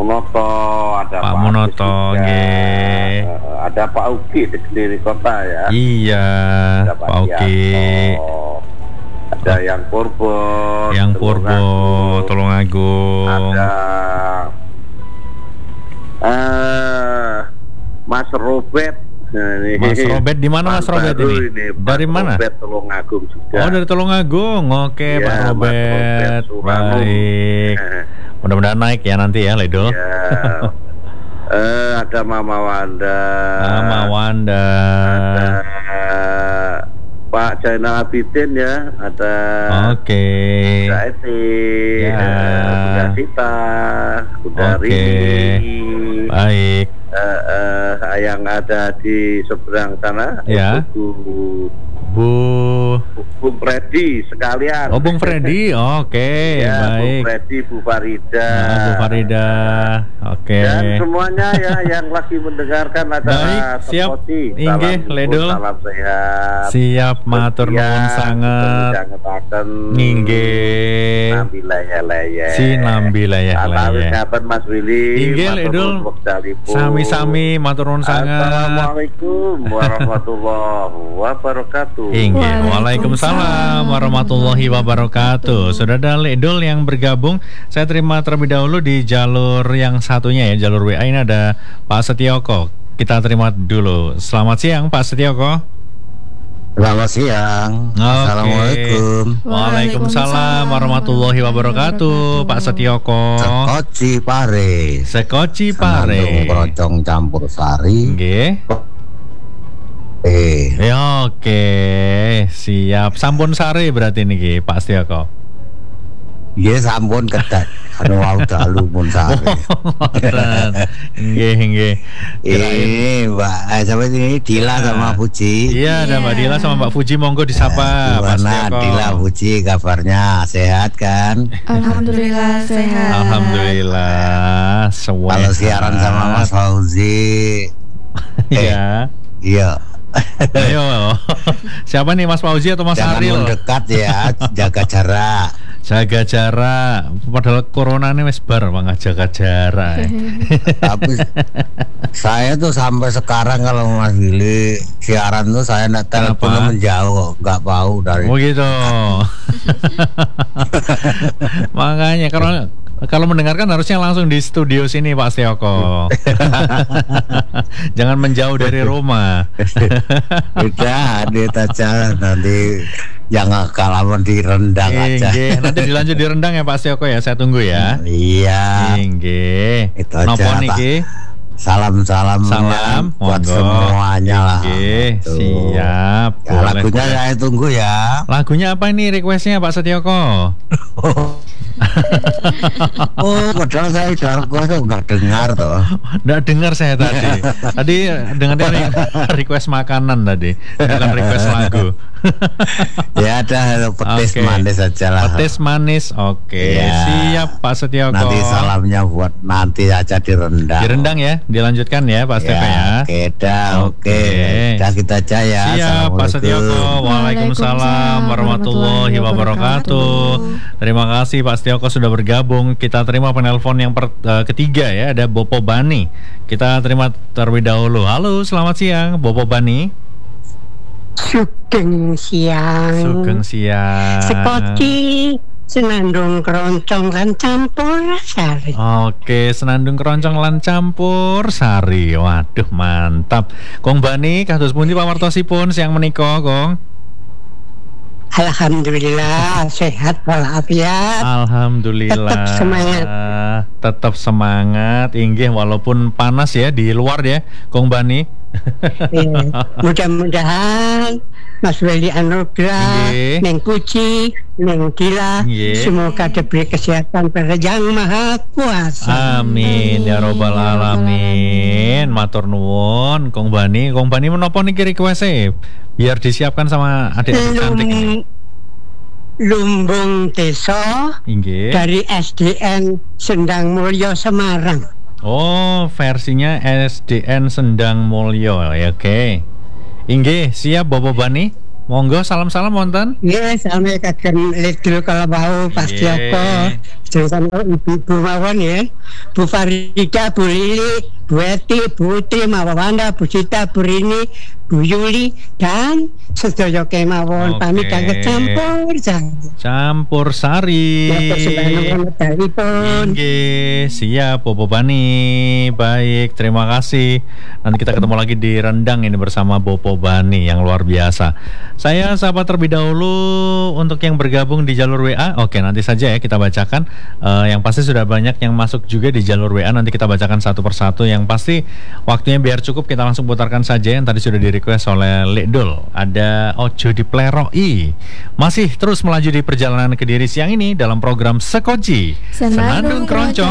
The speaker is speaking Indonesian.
Munoto, ada Pak Pak Munoto, nggih. Ada Pak Uki di Kediri Kota ya. Iya, Ada Pak Uki. Ada yang Purbo, Tulungagung. Ada Mas Robert. Mas Robert di mana Mas Robert ini? Dari mana? Robert Tulungagung juga. Oh, dari Tulungagung. Oke, Ya, Pak Robert. Baik. Mudah-mudahan naik ya nanti ya, Ledo. Ya. Ada Mama Wanda. Ada Pak Jainal Abidin ya. Ada Bunda Eti. Bunda Sita. Bunda Rini. Baik. Yang ada di seberang sana ya. Bung Freddy sekalian. Oh, Bung Freddy, oke, ya, baik. Bung Freddy, Bu Farida. Bu Farida, oke. Dan semuanya ya yang lagi mendengarkan ada siap. Inggih, Ledul. Salam sehat. Siap, matur nuwun sanget. Inggih. Nambi layah-layah. Kapan Mas Willy? Inggih, Ledul. Sami-sami matur nuwun sanget. Assalamualaikum warahmatullahi wabarakatuh. Inggih, waalaikumsalam warahmatullahi wabarakatuh. Sudah ada Ledul yang bergabung. Saya terima terlebih dahulu di jalur yang satunya ya, jalur WA ini ada Pak Setioko. Kita terima dulu. Selamat siang Pak Setioko. Selamat siang. Assalamualaikum. Waalaikumsalam warahmatullahi wabarakatuh. Pak Setioko. Sekoci pare. Senandung keroncong campur sari. Nggih. Ya, oke, siap. Sampun sare berarti niki Pak Setioko. Iya, sampun kedak. Anu wau dalu pun sare. Nggih. Mbak, sampai ini Dila sama Puji. Iya, ada Mbak Dila sama Mbak Puji, monggo disapa Pak Setioko. Dila, Puji, kabarnya sehat kan? Alhamdulillah sehat. Alhamdulillah. Kalau siaran sama Mas Fauzi. Iya. Ayo. Siapa nih, Mas Fauzi atau Mas Aril? Jangan mendekat ya, jaga jarak. Jaga jarak. Padahal corona ini wis bar, Bang, jaga jarak. Tapi saya tuh sampai sekarang kalau Mas Willy siaran tuh saya teleponnya menjauh, nggak mau dari. Oh gitu. Makanya kalau mendengarkan harusnya langsung di studio sini Pak Setioko. Jangan menjauh dari rumah. Udah, adit aja nanti jangan kalaman di rendang aja. Nanti dilanjut di rendang ya Pak Setioko ya, saya tunggu ya. Iya. Itu aja Pak. Salam buat semuanya lah. Siap. Ya, lagunya saya tunggu ya. Lagunya apa ini requestnya Pak Setioko? Padahal saya nggak dengar toh. Nggak dengar saya tadi. Tadi dengarnya request makanan tadi, bukan request lagu. Ya ada petis manis aja lah. Petis manis, ya. Siap Pak Setioko. Nanti salamnya buat nanti aja di rendang. Di rendang ya, dilanjutkan ya Pak Setioko ya. Oke. Dah kita aja ya. Siap Pak Setioko. Waalaikumsalam warahmatullahi wabarakatuh. Terima kasih Pak Setioko sudah bergabung. Kita terima penelpon yang ketiga ya, ada Bopo Bani. Kita terima terlebih dahulu. Halo, selamat siang Bopo Bani. Sugeng siang. Sekoci senandung keroncong lan campur sari. Oke, senandung keroncong lan campur sari. Waduh, mantap. Kong Bani kados pundi pawartosipun siang menika, Kong? Alhamdulillah sehat walafiat. Alhamdulillah. Tetap semangat. Inggih walaupun panas ya di luar ya, Kong Bani. Mudah-mudahan Mas Willy anugerah Neng Puji, Neng Dila, semoga diberi kesehatan pada Yang Maha Kuasa. Amin ya robbal alamin. Matur nuwun Kong Bani. Kong Bani menapa niki request-e? Biar disiapkan sama adik-adik cantik ini. Lumbung Desa dari SDN Sendang Mulyo Semarang. Oh, versinya SDN Sendang Mulyo ya, oke. Inggih, siap Bobo Bani. Monggo salam-salam wonten. Nggih, sami kagem Ledru Kalabau pasti apa. Jangan ibu-ibu mawon ya. Bu Farida, Bu Lili, Bu Eti, Bu Utri, Mawanda, Bu Cita, Bu Rini, Bu Yuli dan sedaya kemawon pamit kagem campur sari. Nggih, siap Bopo Bani. Baik, terima kasih. Nanti kita ketemu lagi di Rendang ini bersama Bopo Bani yang luar biasa. Saya sapa terlebih dahulu untuk yang bergabung di jalur WA. Oke, nanti saja ya kita bacakan. Yang pasti sudah banyak yang masuk juga di jalur WA. Nanti kita bacakan satu persatu. Yang pasti waktunya biar cukup, kita langsung putarkan saja yang tadi sudah di-request oleh Lekdul. Ada Ojo di Pleroi. Masih terus melaju di perjalanan Kediri siang ini dalam program Sekoci Senandung Keroncong.